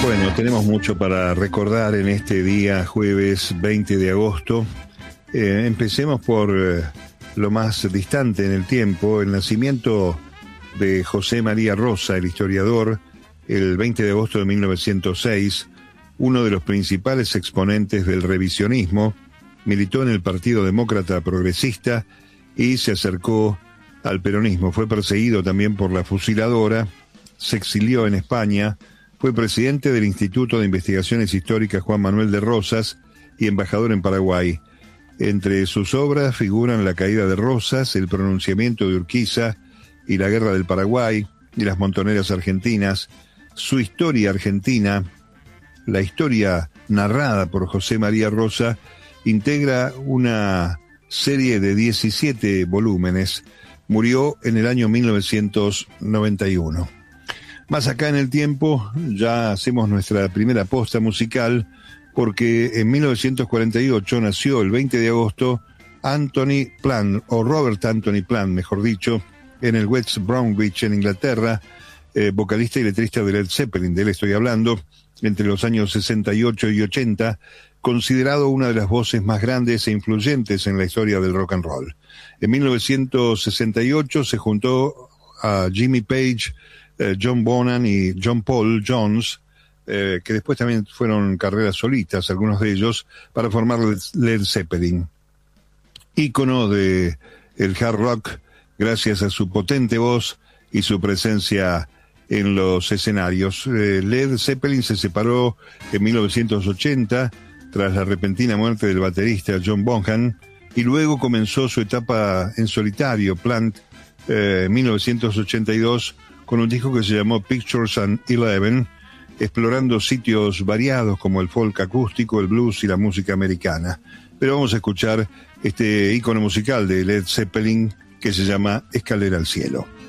Bueno, tenemos mucho para recordar en este día, jueves 20 de agosto. Empecemos por lo más distante en el tiempo, el nacimiento de José María Rosa, el historiador, el 20 de agosto de 1906, uno de los principales exponentes del revisionismo. Militó en el Partido Demócrata Progresista y se acercó al peronismo. Fue perseguido también por la fusiladora, se exilió en España, fue presidente del Instituto de Investigaciones Históricas Juan Manuel de Rosas y embajador en Paraguay. Entre sus obras figuran La caída de Rosas, El pronunciamiento de Urquiza y La guerra del Paraguay y Las montoneras argentinas. Su historia argentina, la historia narrada por José María Rosa, integra una serie de 17 volúmenes. Murió en el año 1991. Más acá en el tiempo, ya hacemos nuestra primera posta musical, porque en 1948 nació el 20 de agosto Anthony Plant, o Robert Anthony Plant, mejor dicho, en el West Bromwich, en Inglaterra, vocalista y letrista de Led Zeppelin, de él estoy hablando, entre los años 68 y 80, considerado una de las voces más grandes e influyentes en la historia del rock and roll. En 1968 se juntó a Jimmy Page, John Bonham y John Paul Jones, que después también fueron carreras solitas, algunos de ellos, para formar Led Zeppelin. Ícono de el hard rock, gracias a su potente voz y su presencia en los escenarios. Led Zeppelin se separó en 1980, tras la repentina muerte del baterista John Bonham, y luego comenzó su etapa en solitario, Plant, en 1982, con un disco que se llamó Pictures and Eleven, explorando sitios variados como el folk acústico, el blues y la música americana. Pero vamos a escuchar este ícono musical de Led Zeppelin que se llama Escalera al cielo.